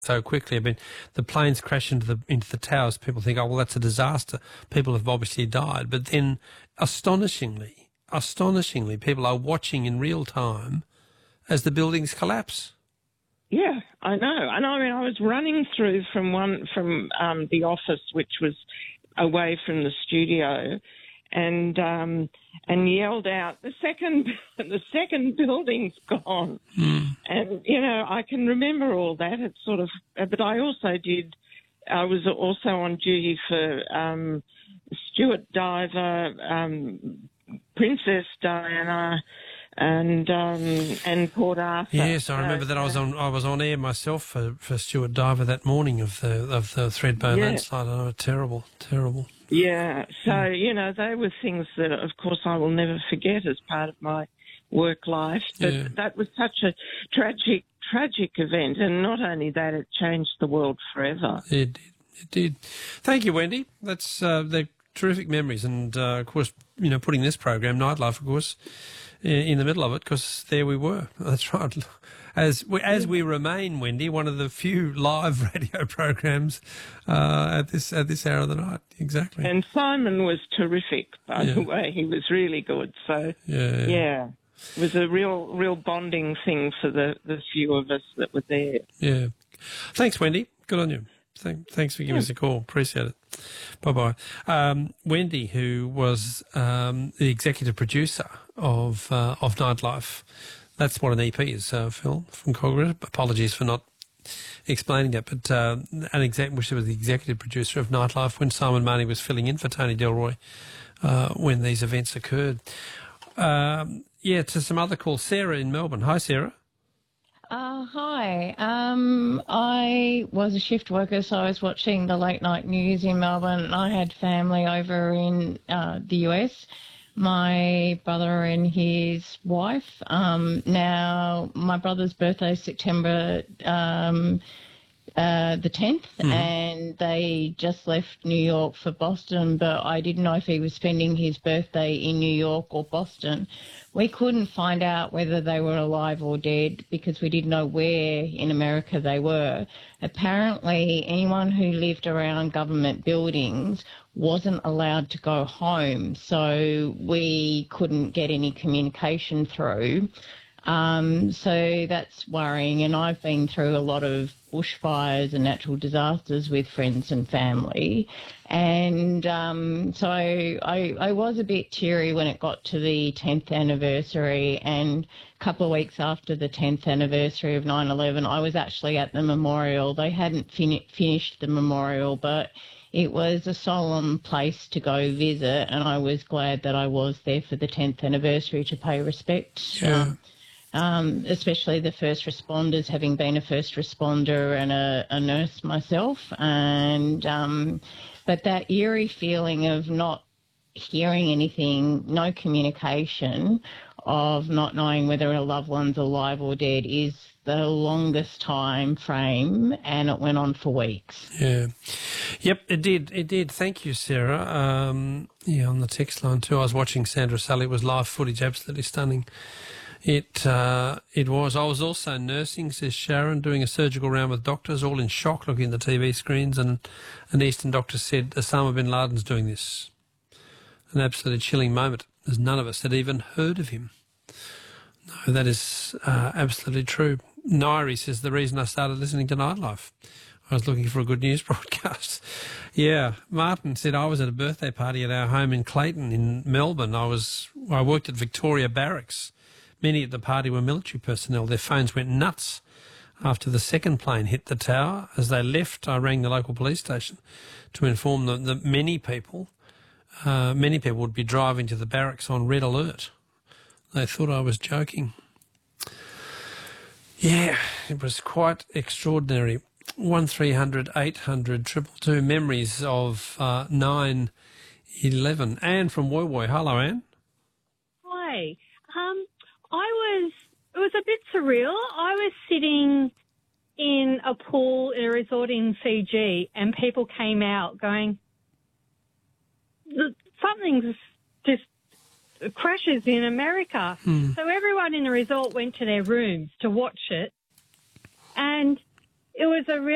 so quickly. I mean, the planes crash into the towers. People think, oh, well, that's a disaster. People have obviously died. But then, astonishingly, people are watching in real time as the buildings collapse. Yeah, I know. And I mean, I was running through from the office, which was away from the studio, and yelled out, the second building's gone. And, you know, I can remember all that. It's sort of, but I was also on duty for Stuart Diver, Princess Diana, and Port Arthur. Yes, I remember that. I was on air myself for Stuart Diver that morning of the Thredbo landslide. Oh, terrible. Yeah, so, you know, they were things that, of course, I will never forget as part of my work life. But that was such a tragic event. And not only that, it changed the world forever. It did. Thank you, Wendy. They're terrific memories. And, of course, you know, putting this program, Nightlife, of course, in the middle of it, because there we were. That's right. As we remain, Wendy, one of the few live radio programs at this hour of the night. Exactly. And Simon was terrific, by the way. He was really good. So yeah, it was a real bonding thing for the few of us that were there. Yeah. Thanks, Wendy. Good on you. Thanks for giving us a call. Appreciate it. Bye-bye. Wendy, who was the executive producer of Nightlife. That's what an EP is, Phil, from Congress. Apologies for not explaining that, but which was the executive producer of Nightlife when Simon Marnie was filling in for Tony Delroy when these events occurred. To some other calls. Sarah in Melbourne. Hi, Sarah. Hi. I was a shift worker, so I was watching the late night news in Melbourne. I had family over in the US. My brother and his wife. Now, my brother's birthday is September the 10th, and they just left New York for Boston, but I didn't know if he was spending his birthday in New York or Boston. We couldn't find out whether they were alive or dead because we didn't know where in America they were. Apparently, anyone who lived around government buildings wasn't allowed to go home, so we couldn't get any communication through. So that's worrying, and I've been through a lot of bushfires and natural disasters with friends and family, and so I was a bit teary when it got to the 10th anniversary, and a couple of weeks after the 10th anniversary of 9/11, I was actually at the memorial. They hadn't finished the memorial, but it was a solemn place to go visit, and I was glad that I was there for the 10th anniversary to pay respect. Sure. Especially the first responders, having been a first responder and a nurse myself. And but that eerie feeling of not hearing anything, no communication, of not knowing whether a loved one's alive or dead is the longest time frame, and it went on for weeks. Yeah. Yep, it did. Thank you, Sarah. On the text line too. I was watching Sandra Sully. It was live footage, absolutely stunning. It was. I was also nursing, says Sharon, doing a surgical round with doctors, all in shock, looking at the TV screens, and an Eastern doctor said, Osama bin Laden's doing this. An absolutely chilling moment, as none of us had even heard of him. No, that is absolutely true. Nairi says, the reason I started listening to Nightlife, I was looking for a good news broadcast. Yeah, Martin said, I was at a birthday party at our home in Clayton in Melbourne. I worked at Victoria Barracks. Many at the party were military personnel. Their phones went nuts after the second plane hit the tower. As they left, I rang the local police station to inform them that many people would be driving to the barracks on red alert. They thought I was joking. Yeah, it was quite extraordinary. 1300 800 222 memories of 9/11. Anne from Woy Woy. Hello, Anne. Hi. It was a bit surreal. I was sitting in a pool in a resort in Fiji, and people came out going, something's just crashes in America. So everyone in the resort went to their rooms to watch it, and it was a real